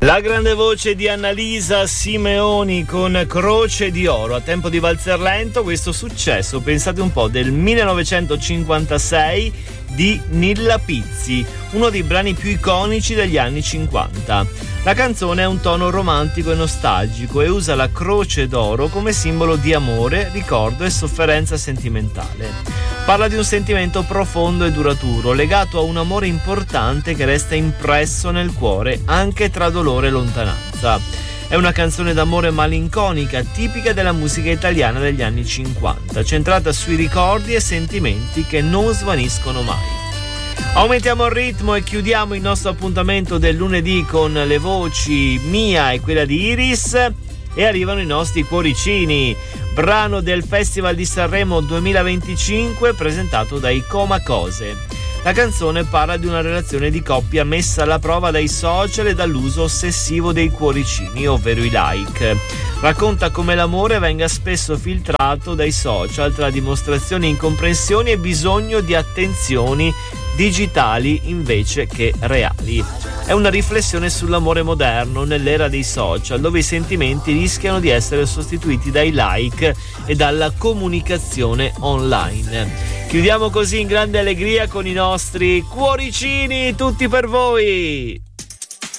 La grande voce di Annalisa Simeoni con Croce di Oro. A tempo di valzer lento, questo successo, pensate un po', del 1956 di Nilla Pizzi, uno dei brani più iconici degli anni 50. La canzone ha un tono romantico e nostalgico e usa la croce d'oro come simbolo di amore, ricordo e sofferenza sentimentale. Parla di un sentimento profondo e duraturo, legato a un amore importante che resta impresso nel cuore anche tra dolore e lontananza. È una canzone d'amore malinconica, tipica della musica italiana degli anni 50, centrata sui ricordi e sentimenti che non svaniscono mai. Aumentiamo il ritmo e chiudiamo il nostro appuntamento del lunedì con le voci mia e quella di Iris e arrivano i nostri cuoricini, brano del Festival di Sanremo 2025 presentato dai Comacose. La canzone parla di una relazione di coppia messa alla prova dai social e dall'uso ossessivo dei cuoricini, ovvero i like. Racconta come l'amore venga spesso filtrato dai social tra dimostrazioni, incomprensioni e bisogno di attenzioni digitali invece che reali. È una riflessione sull'amore moderno nell'era dei social, dove i sentimenti rischiano di essere sostituiti dai like e dalla comunicazione online. Chiudiamo così in grande allegria con i nostri cuoricini, tutti per voi!